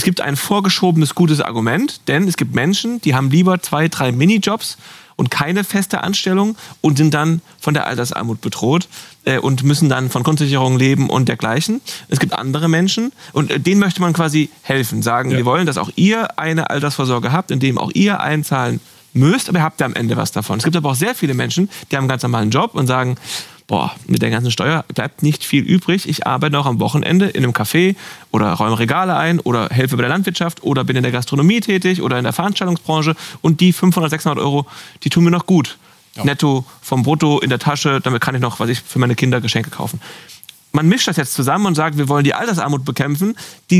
gibt ein vorgeschobenes gutes Argument, denn es gibt Menschen, die haben lieber 2, 3 Minijobs und keine feste Anstellung und sind dann von der Altersarmut bedroht und müssen dann von Grundsicherung leben und dergleichen. Es gibt andere Menschen und denen möchte man quasi helfen, sagen, wir wollen, dass auch ihr eine Altersvorsorge habt, in dem auch ihr einzahlen müsst, aber ihr habt ja am Ende was davon. Es gibt aber auch sehr viele Menschen, die haben einen ganz normalen Job und sagen, mit der ganzen Steuer bleibt nicht viel übrig. Ich arbeite auch am Wochenende in einem Café oder räume Regale ein oder helfe bei der Landwirtschaft oder bin in der Gastronomie tätig oder in der Veranstaltungsbranche und die 500, 600 Euro, die tun mir noch gut. Ja. Netto vom Brutto in der Tasche, damit kann ich noch, was ich für meine Kinder Geschenke kaufen. Man mischt das jetzt zusammen und sagt, wir wollen die Altersarmut bekämpfen.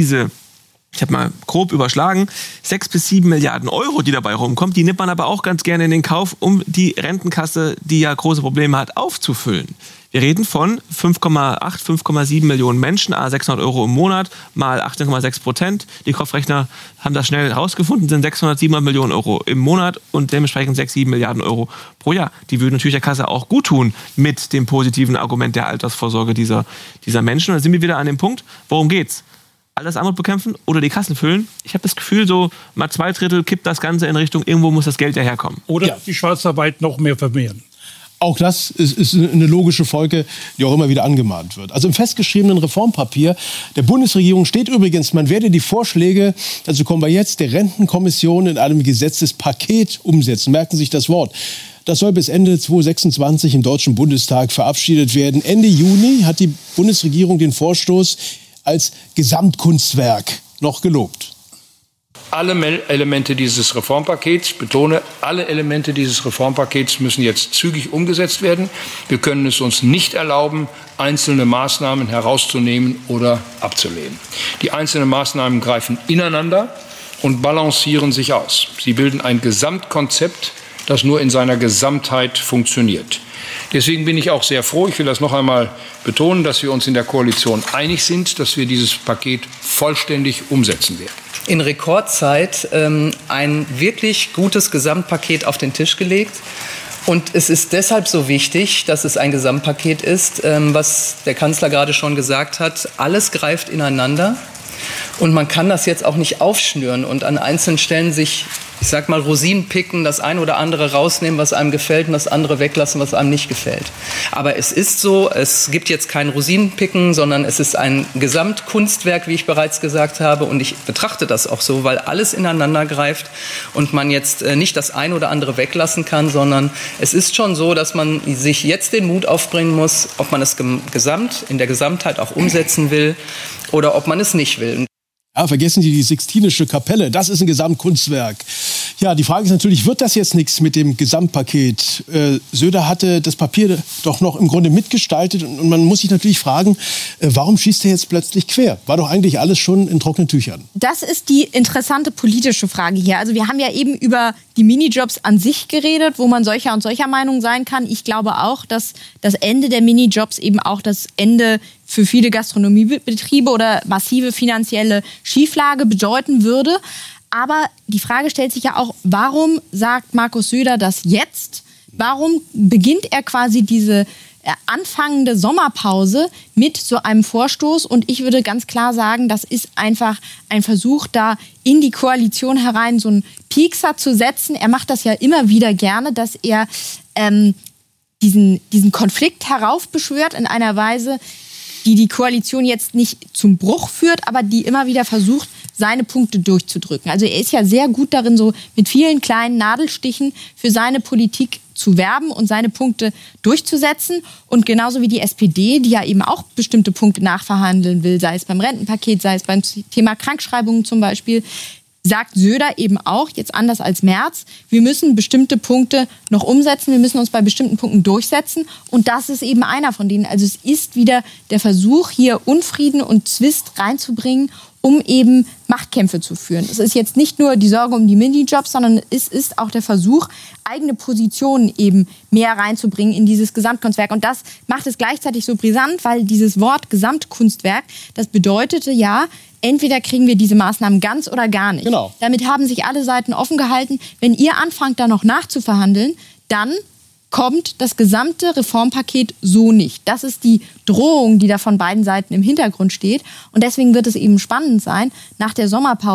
Ich habe mal grob überschlagen, 6 bis 7 Milliarden Euro, die dabei rumkommt, die nimmt man aber auch ganz gerne in den Kauf, um die Rentenkasse, die ja große Probleme hat, aufzufüllen. Wir reden von 5,8, 5,7 Millionen Menschen, 600 Euro im Monat, mal 18,6%. Die Kopfrechner haben das schnell herausgefunden, sind 600, 700 Millionen Euro im Monat und dementsprechend 6, 7 Milliarden Euro pro Jahr. Die würden natürlich der Kasse auch gut tun mit dem positiven Argument der Altersvorsorge dieser Menschen. Und dann sind wir wieder an dem Punkt, worum geht's? Altersarmut bekämpfen oder die Kassen füllen? Ich habe das Gefühl, so mal 2/3 kippt das Ganze in Richtung, irgendwo muss das Geld ja herkommen. Oder die Schwarzarbeit noch mehr vermehren. Auch das ist eine logische Folge, die auch immer wieder angemahnt wird. Also im festgeschriebenen Reformpapier der Bundesregierung steht übrigens, man werde die Vorschläge, dazu kommen wir jetzt, der Rentenkommission in einem Gesetzespaket umsetzen. Merken Sie sich das Wort. Das soll bis Ende 2026 im Deutschen Bundestag verabschiedet werden. Ende Juni hat die Bundesregierung den Vorstoß als Gesamtkunstwerk noch gelobt. Alle Elemente dieses Reformpakets, ich betone, alle Elemente dieses Reformpakets müssen jetzt zügig umgesetzt werden. Wir können es uns nicht erlauben, einzelne Maßnahmen herauszunehmen oder abzulehnen. Die einzelnen Maßnahmen greifen ineinander und balancieren sich aus. Sie bilden ein Gesamtkonzept, das nur in seiner Gesamtheit funktioniert. Deswegen bin ich auch sehr froh, ich will das noch einmal betonen, dass wir uns in der Koalition einig sind, dass wir dieses Paket vollständig umsetzen werden. In Rekordzeit ein wirklich gutes Gesamtpaket auf den Tisch gelegt. Und es ist deshalb so wichtig, dass es ein Gesamtpaket ist, was der Kanzler gerade schon gesagt hat. Alles greift ineinander und man kann das jetzt auch nicht aufschnüren und an einzelnen Stellen sich, ich sag mal, Rosinen picken, das eine oder andere rausnehmen, was einem gefällt und das andere weglassen, was einem nicht gefällt. Aber es ist so, es gibt jetzt kein Rosinenpicken, sondern es ist ein Gesamtkunstwerk, wie ich bereits gesagt habe. Und ich betrachte das auch so, weil alles ineinander greift und man jetzt nicht das eine oder andere weglassen kann, sondern es ist schon so, dass man sich jetzt den Mut aufbringen muss, ob man es in der Gesamtheit auch umsetzen will oder ob man es nicht will. Ja, vergessen Sie die Sixtinische Kapelle, das ist ein Gesamtkunstwerk. Ja, die Frage ist natürlich, wird das jetzt nichts mit dem Gesamtpaket? Söder hatte das Papier doch noch im Grunde mitgestaltet und man muss sich natürlich fragen, warum schießt er jetzt plötzlich quer? War doch eigentlich alles schon in trockenen Tüchern. Das ist die interessante politische Frage hier. Also wir haben ja eben über die Minijobs an sich geredet, wo man solcher und solcher Meinung sein kann. Ich glaube auch, dass das Ende der Minijobs eben auch das Ende für viele Gastronomiebetriebe oder massive finanzielle Schieflage bedeuten würde. Aber die Frage stellt sich ja auch, warum sagt Markus Söder das jetzt? Warum beginnt er quasi diese anfangende Sommerpause mit so einem Vorstoß? Und ich würde ganz klar sagen, das ist einfach ein Versuch, da in die Koalition herein so einen Piekser zu setzen. Er macht das ja immer wieder gerne, dass er diesen Konflikt heraufbeschwört in einer Weise, die Koalition jetzt nicht zum Bruch führt, aber die immer wieder versucht, seine Punkte durchzudrücken. Also er ist ja sehr gut darin, so mit vielen kleinen Nadelstichen für seine Politik zu werben und seine Punkte durchzusetzen. Und genauso wie die SPD, die ja eben auch bestimmte Punkte nachverhandeln will, sei es beim Rentenpaket, sei es beim Thema Krankschreibungen zum Beispiel, sagt Söder eben auch, jetzt anders als Merz, wir müssen bestimmte Punkte noch umsetzen, wir müssen uns bei bestimmten Punkten durchsetzen und das ist eben einer von denen. Also es ist wieder der Versuch, hier Unfrieden und Zwist reinzubringen, um eben Machtkämpfe zu führen. Es ist jetzt nicht nur die Sorge um die Minijobs, sondern es ist auch der Versuch, eigene Positionen eben mehr reinzubringen in dieses Gesamtkunstwerk. Und das macht es gleichzeitig so brisant, weil dieses Wort Gesamtkunstwerk, das bedeutete ja, entweder kriegen wir diese Maßnahmen ganz oder gar nicht. Genau. Damit haben sich alle Seiten offen gehalten. Wenn ihr anfangt, da noch nachzuverhandeln, dann kommt das gesamte Reformpaket so nicht. Das ist die Drohung, die da von beiden Seiten im Hintergrund steht. Und deswegen wird es eben spannend sein, nach der Sommerpause